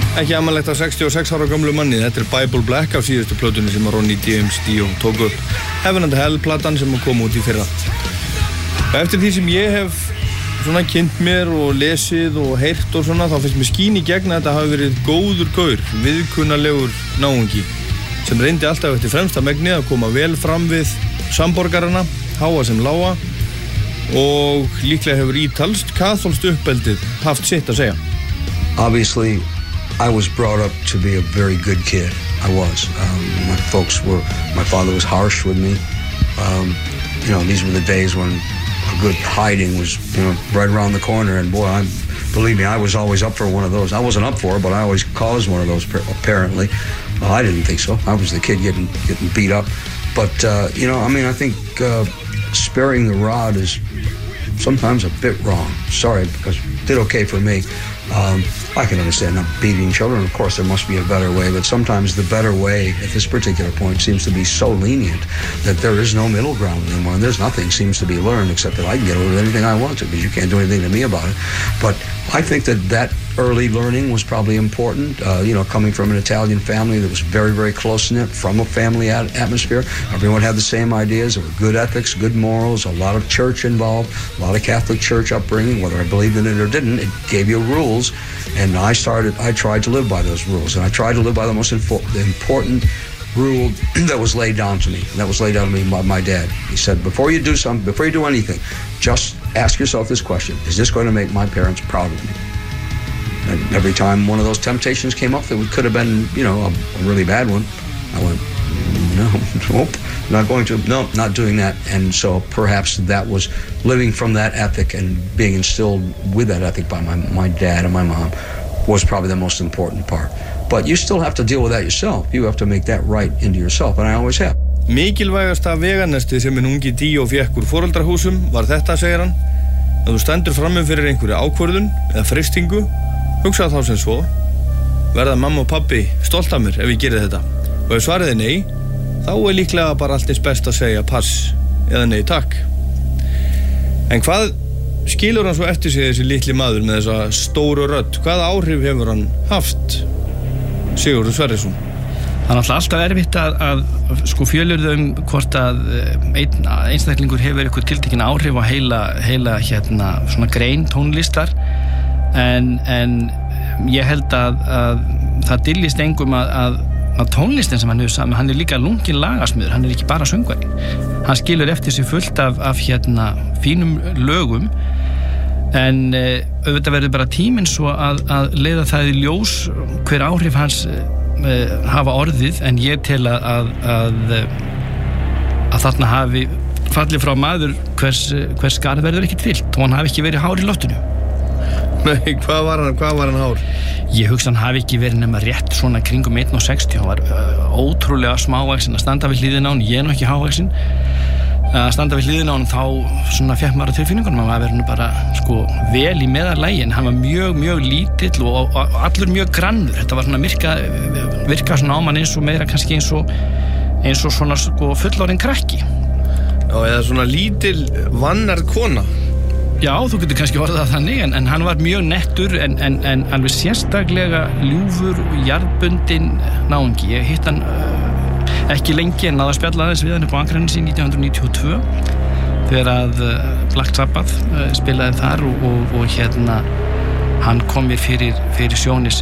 Ekki amalegt á 66 ára gömlu manni. Þetta Bible Black af síðustu plötunni sem Ronnie James Dio tók upp. Heaven and Hell platan sem kom út í fyrra. Eftir því sem ég hef svona kynnt mér og lesið og heyrt og svona, þá finnst mér skín í gegn að þetta hafi verið góður gaur, viðkunnalegur náungi sem reyndi alltaf eftir fremsta megni að koma vel fram við samborgarana, háa sem lága, og líklega hefur ítalskt kaþólskt uppeldið haft sitt að segja. Obviously, I was brought up to be a very good kid. I was. My father was harsh with me. These were the days when a good hiding was, right around the corner. And boy, believe me, I was always up for one of those. I wasn't up for it, but I always caused one of those, apparently. I didn't think so. I was the kid getting beat up. But, I think sparing the rod is sometimes a bit wrong. Sorry, because it did okay for me. I can understand not beating children. Of course, there must be a better way, but sometimes the better way at this particular point seems to be so lenient that there is no middle ground anymore. And there's nothing seems to be learned except that I can get away with anything I want to because you can't do anything to me about it. But I think that early learning was probably important. Coming from an Italian family that was very, very close-knit, from a family atmosphere. Everyone had the same ideas. There were good ethics, good morals, a lot of church involved, a lot of Catholic church upbringing. Whether I believed in it or didn't, it gave you rules. And I tried to live by those rules. And I tried to live by the most important rule that was laid down to me. And that was laid down to me by my dad. He said, before you do anything, just ask yourself this question: is this going to make my parents proud of me? And every time one of those temptations came up that could have been, a really bad one, I went, nope, not going to, no, not doing that. And so perhaps that was living from that ethic and being instilled with that ethic by my dad and my mom was probably the most important part. But you still have to deal with that yourself. You have to make that right into yourself, and I always have. Mikilvægasta veganesti sem ungi Dio fékk úr foreldrahúsum var þetta, segir hann, að þú stendur frammi fyrir einhverju ákvörðun eða freistingu, hugsaðu þá sem svo: verða mamma og pabbi stolt af mér ef ég geri þetta? Og ef svarið nei, þá líklega bara allt eins best að segja pass eða nei takk. En hvað skilur hann svo eftir sig, þessi litli maður með þessa stóru rödd? Hvaða áhrif hefur hann haft, Sigurður Sverrisson? Það er alltaf erfitt að fjölyrða hvort að einn einstaklingur hefur eitthvað tiltekin áhrif á heila svona grein tónlistar, en ég held að það dyljist engum að tónlistin sem hann hefur saman, hann líka lunginn lagasmiður, hann ekki bara söngvari. Hann skilur eftir sig fullt af fínum lögum, en auðvitað verður bara tíminn svo að leiða það í ljós hver áhrif hans hafa orðið, en ég tel að þarna hafi fallið frá maður hvers skarð verður ekkert fyllt, og hann hafi ekki verið hár í loftinu. Nei, hvað var hann hár? Ég hugsa hann hafi ekki verið nema rétt svona kringum 1,60. Hann var ótrúlega smávaxinn. Að standa við hliðina á hann, ég er nú ekki hávaxinn, að standa við hliðina á hann, þá svona fékk maður á tilfinningunum að verður bara vel í meðalagi, en hann var mjög, mjög lítill og allur mjög grannur. Þetta var svona virka svona á mann eins og meira kannski eins og svona fullorðinn krakki. Já, eða svona lítil vannarð kona. Já, þú getur kannski orðað þannig, en hann var mjög nettur, en alveg sérstaklega ljúfur og jarðbundinn náungi. Ég hitt hann ekki lengi, en náði að spjalla aðeins við hann upp á Akranesi 1992 þegar að Black Sabbath spilaði þar, og hann kom mér fyrir sjónir